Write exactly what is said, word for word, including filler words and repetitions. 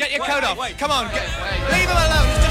Get your wait, coat wait, off. wait. Come on, Wait, get, wait, wait. leave him alone.